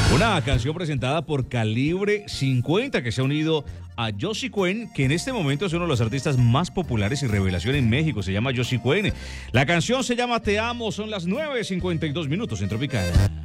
Una canción presentada por Calibre 50 que se ha unido a Josie Cuen, que en este momento es uno de los artistas más populares y revelación en México. Se llama Josie Cuen. La canción se llama Te Amo. Son las 9:52 en Tropical.